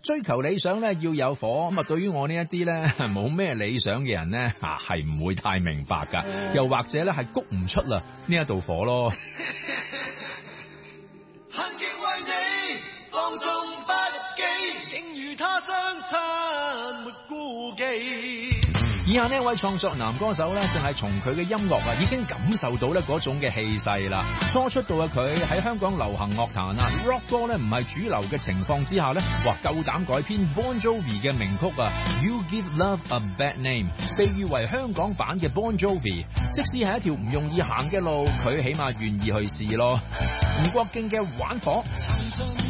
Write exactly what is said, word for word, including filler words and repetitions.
追求理想咧要有火，咁啊對於我呢一啲咧冇咩理想嘅人咧啊係唔會太明白噶，又或者咧係谷唔出啦呢一道火咯。 恨極為你放縱不羈，竟與他相親沒顧忌。 以下呢位創作男歌手咧，淨係從佢嘅音樂啊，已經感受到咧嗰種嘅氣勢啦。初出道嘅佢喺香港流行樂壇啊 ，rock 歌咧唔係主流嘅情況之下咧，哇夠膽改編 Bon Jovi 嘅名曲啊 ，You Give Love a Bad Name， 被譽為香港版嘅 Bon Jovi。即使係一條唔容易行嘅路，佢起碼願意去試咯。吳國敬嘅玩火。